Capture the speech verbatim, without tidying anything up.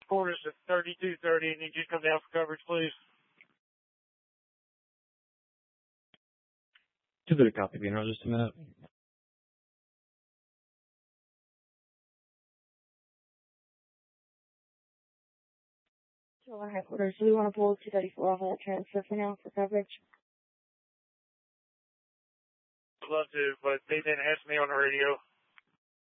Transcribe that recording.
Report us at thirty-two thirty and you just come down for coverage, please. Two good copy, you know, just a minute. So our headquarters, do we want to pull two thirty-four off of that transfer for now for coverage? I'd love to, but they didn't ask me on the radio.